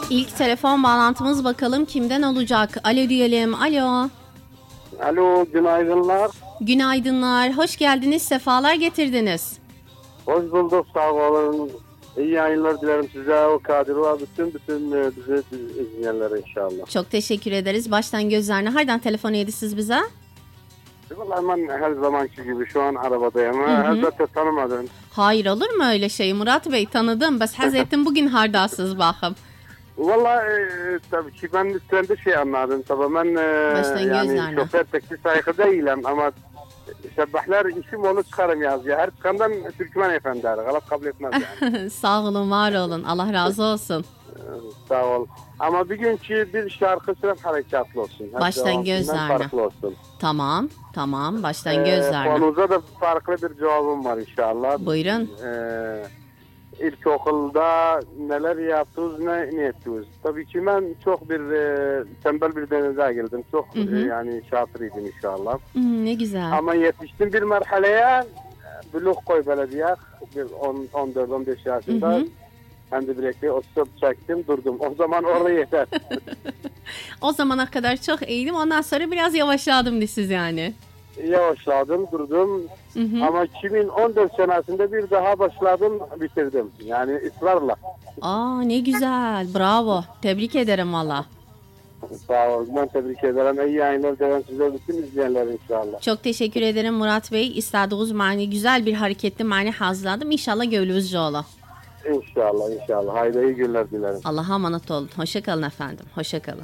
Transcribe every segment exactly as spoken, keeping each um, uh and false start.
İlk telefon bağlantımız bakalım kimden olacak? Alo diyelim. Alo. Alo, günaydınlar. Günaydınlar. Hoş geldiniz. Sefalar getirdiniz. Hoş bulduk, sağ olun. İyi yayınlar dilerim size, o Kadir ve bütün bütün e, bizi izleyenlere inşallah. Çok teşekkür ederiz. Baştan gözlerine. Hardan telefon yediniz bize? Vallahi ben her zamanki gibi şu an arabadayım. Hı hı. Elbette tanımadım. Hayır, olur mu öyle şey? Murat Bey, tanıdım. Bas Hazretim bugün hardasız bakım. Vallahi e, tabii ki ben trende şey anladım. Tabii ben e, Baştan yani gözlerine. şoför taksi sahibi değilim ama sabahlar işim onu çıkarım yazıyor. Her kandan Türkmen efendi der. Galat kabul etmez yani. Sağ olun, var olun. Allah razı olsun. Sağ ol. Ama bir günkü bir şarkı sırf harekatlı olsun. Hep Baştan devamından gözlerine. farklı olsun. Tamam, tamam. Baştan Ee, gözlerine. konuza da farklı bir cevabım var inşallah. Buyurun. Ee, ilkokulda neler yaptınız, ne, ne ettiniz? Tabii ki ben çok bir e, tembel bir denize girdim. Çok Hı hı. e, yani şatırıydım inşallah. Hmm, ne güzel. Ama yetiştim bir merhaleye, Blok Koy Belediye, bir on dört on beş yaşında. Hı hı. Ben de birlikte otostop çektim, durdum. O zaman orada yeter. O zamana kadar çok iyiydim. Ondan sonra biraz yavaşladım siz yani. Yavaşladım, durdum. Hı hı. Ama iki bin on dört senesinde bir daha başladım, bitirdim. Yani ısrarla. Aa, ne güzel. Bravo. Tebrik ederim valla. Sağ olun. Ben tebrik ederim. İyi yayınlar dilerim size, bütün izleyenler inşallah. Çok teşekkür ederim Murat Bey. İstediğiniz mani güzel bir hareketli mani hazırladım. İnşallah gönlünüzce ola. İnşallah, inşallah. Haydi iyi günler dilerim. Allah'a emanet olun. Hoşça kalın efendim. Hoşça kalın.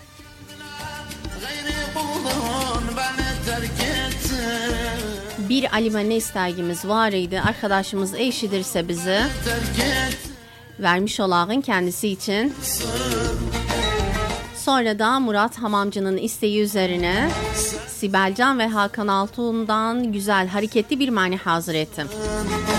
Bir Alimane istergimiz var idi. Arkadaşımız eşidirse bizi vermiş olağın kendisi için. Sonra da Murat Hamamcı'nın isteği üzerine Sibelcan ve Hakan Altun'dan güzel hareketli bir mani hazır ettim.